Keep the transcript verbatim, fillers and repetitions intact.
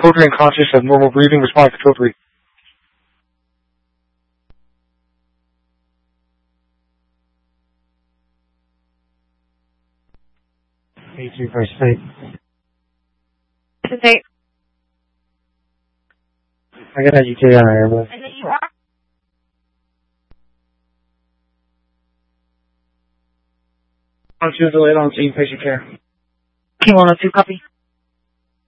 Code three unconscious, have normal breathing, respond to code three. eight three first state. This is eight. I got a U T on our airbus. Is it you are? one oh two delayed on scene, patient care. King one oh two, copy.